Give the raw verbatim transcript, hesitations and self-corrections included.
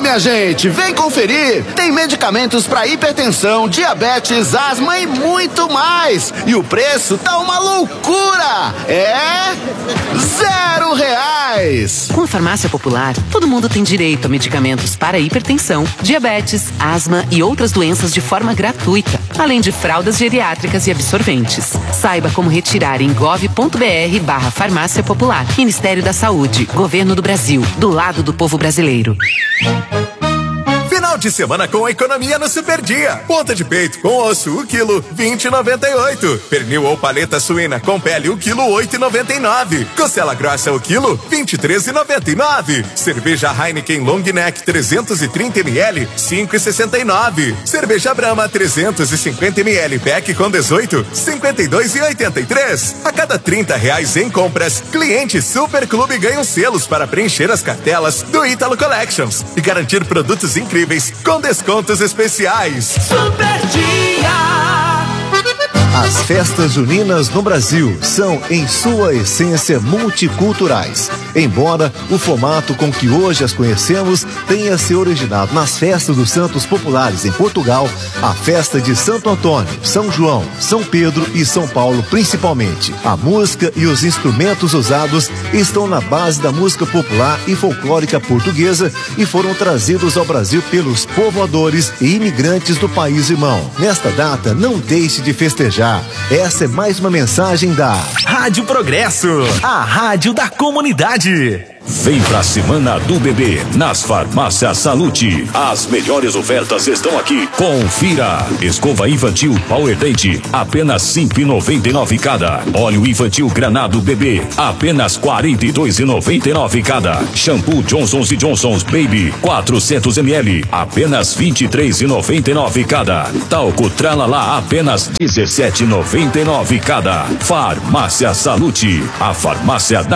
minha gente, vem conferir. Tem medicamentos para hipertensão, diabetes, asma e muito mais. E o preço tá uma loucura. É zero reais. Com a Farmácia Popular, todo mundo tem direito a medicamentos para hipertensão, diabetes, asma e outras doenças de forma gratuita, além de fraldas geriátricas e absorventes. Saiba como retirar em gov.br barra Farmácia Popular. Ministério da Saúde, Governo do Brasil, do lado do povo brasileiro. Final de semana com economia no Super Dia. Ponta de peito com osso, o quilo, vinte e noventa e oito. Pernil ou paleta suína com pele, o quilo, oito e noventa e nove. Costela grossa, o quilo, vinte e três e noventa e nove. Cerveja Heineken Long Neck trezentos e trinta mililitros, cinco e sessenta e nove. Cerveja Brahma trezentos e cinquenta mililitros, pack com dezoito, cinquenta e dois e oitenta e três. A cada trinta reais em compras, clientes Super Clube ganham selos para preencher as cartelas do Ítalo Collections e garantir produtos incríveis com descontos especiais. Super Dia. As festas juninas no Brasil são, em sua essência, multiculturais. Embora o formato com que hoje as conhecemos tenha se originado nas festas dos santos populares em Portugal, a festa de Santo Antônio, São João, São Pedro e São Paulo principalmente. A música e os instrumentos usados estão na base da música popular e folclórica portuguesa e foram trazidos ao Brasil pelos povoadores e imigrantes do país irmão. Nesta data, não deixe de festejar. Essa é mais uma mensagem da Rádio Progresso, a rádio da comunidade. Vem pra Semana do Bebê nas Farmácias Salute. As melhores ofertas estão aqui. Confira. Escova infantil Power Date, apenas cinco e noventa e nove cada. Óleo infantil Granado Bebê, apenas quarenta e dois e noventa e nove cada. Shampoo Johnson's e Johnson's Baby, quatrocentos mililitros, apenas vinte e três e noventa e nove cada. Talco Tralala, apenas dezessete e noventa e nove cada. Farmácia Salute, a farmácia da